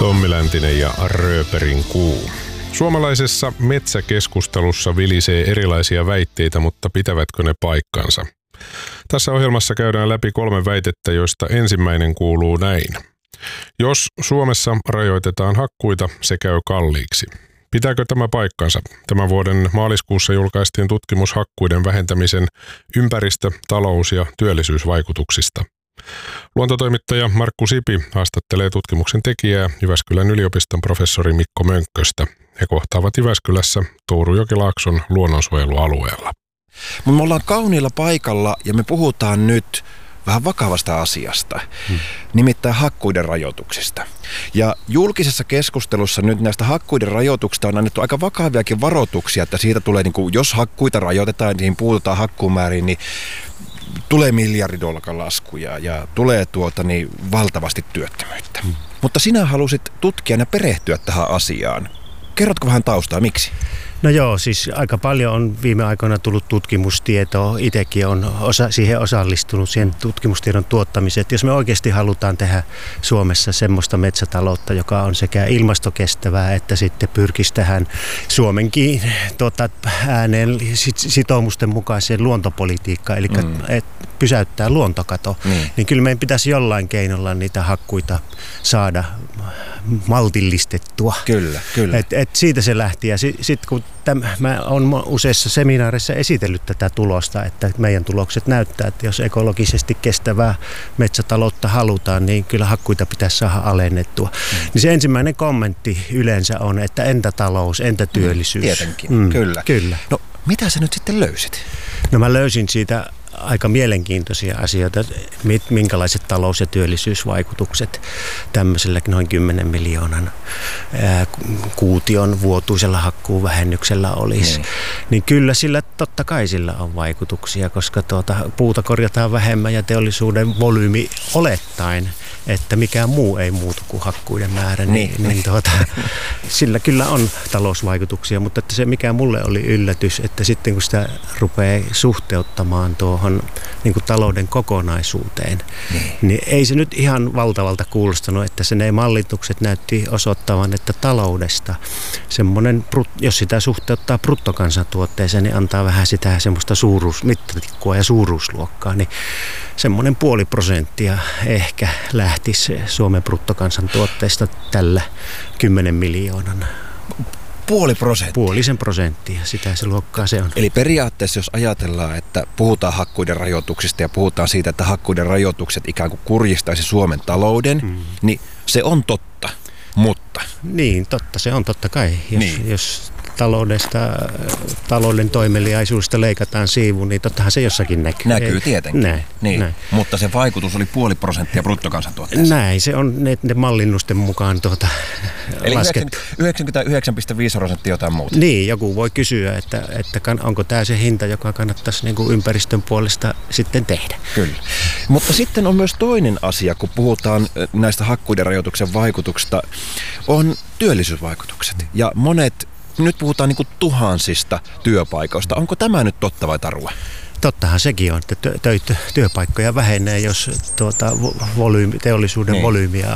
Tommi Läntinen ja Rööperin kuu. Suomalaisessa metsäkeskustelussa vilisee erilaisia väitteitä, mutta pitävätkö ne paikkansa? Tässä ohjelmassa käydään läpi 3 väitettä, joista ensimmäinen kuuluu näin. Jos Suomessa rajoitetaan hakkuita, se käy kalliiksi. Pitääkö tämä paikkansa? Tämän vuoden maaliskuussa julkaistiin tutkimus hakkuiden vähentämisen ympäristö-, talous- ja työllisyysvaikutuksista. Luontotoimittaja Markku Sipi haastattelee tutkimuksen tekijää Jyväskylän yliopiston professori Mikko Mönkköstä. He kohtaavat Jyväskylässä Tourujokilaakson luonnonsuojelualueella. Me ollaan kauniilla paikalla ja me puhutaan nyt vähän vakavasta asiasta, nimittäin hakkuiden rajoituksista. Ja julkisessa keskustelussa nyt näistä hakkuiden rajoituksista on annettu aika vakaviakin varoituksia, että siitä tulee, jos hakkuita rajoitetaan, niin puututaan hakkuumääriin, niin tulee $1 laskuja ja tulee valtavasti työttömyyttä. Mutta sinä halusit tutkijana perehtyä tähän asiaan. Kerrotko vähän taustaa, miksi? No joo, siis aika paljon on viime aikoina tullut tutkimustietoa. Itsekin on siihen osallistunut, siihen tutkimustiedon tuottamiseen. Jos me oikeasti halutaan tehdä Suomessa semmoista metsätaloutta, joka on sekä ilmastokestävää, että sitten pyrkisi tähän Suomenkin ääneen sitoumusten mukaiseen luontopolitiikkaan, eli pysäyttää luontokato, niin kyllä meidän pitäisi jollain keinolla niitä hakkuita saada maltillistettua. Kyllä. Et siitä se lähti. Ja sitten kun mä olen useissa seminaareissa esitellyt tätä tulosta, että meidän tulokset näyttää, että jos ekologisesti kestävää metsätaloutta halutaan, niin kyllä hakkuita pitäisi saada alennettua. Niin se ensimmäinen kommentti yleensä on, että entä talous, entä työllisyys? Tietenkin, kyllä. No mitä sä nyt sitten löysit? No mä löysin siitä aika mielenkiintoisia asioita, minkälaiset talous- ja työllisyysvaikutukset tämmöisellä noin 10 miljoonan kuution vuotuisella hakkuuvähennyksellä olisi. Niin kyllä sillä totta kai sillä on vaikutuksia, koska puuta korjataan vähemmän ja teollisuuden volyymi olettaen, että mikään muu ei muutu kuin hakkuiden määrä, sillä kyllä on talousvaikutuksia, mutta että se mikä mulle oli yllätys, että sitten kun sitä rupeaa suhteuttamaan tuohon niin kuin talouden kokonaisuuteen, niin ei se nyt ihan valtavalta kuulostanut, että ne mallitukset näytti osoittavan, että taloudesta semmoinen, jos sitä suhteuttaa bruttokansantuotteeseen, niin antaa vähän sitä semmoista mittatikkua ja suuruusluokkaa, niin semmoinen 0,5% ehkä lähtisi Suomen bruttokansantuotteesta tällä 10 miljoonan. 0,5%. Sitä se luokkaa se on. Eli periaatteessa jos ajatellaan, että puhutaan hakkuiden rajoituksista ja puhutaan siitä, että hakkuiden rajoitukset ikään kuin kurjistaisi Suomen talouden, niin se on totta, mutta... Niin, totta. Se on totta kai. Jos talouden toimeliaisuudesta leikataan siivu, niin tottahan se jossakin näkyy. Näkyy tietenkin. Näin. Mutta se vaikutus oli 0,5% bruttokansantuotteessa. Näin, se on ne mallinnusten mukaan eli laskettu. 99,5% jotain muuta. Niin, joku voi kysyä, että onko tämä se hinta, joka kannattaisi niin kuin ympäristön puolesta sitten tehdä. Kyllä. Mutta sitten on myös toinen asia, kun puhutaan näistä hakkuiden rajoituksen vaikutuksista, on työllisyysvaikutukset. Ja nyt puhutaan niin kuin tuhansista työpaikoista. Onko tämä nyt totta vai tarua? Tottahan sekin on, että työpaikkoja vähenee, jos teollisuuden volyymiä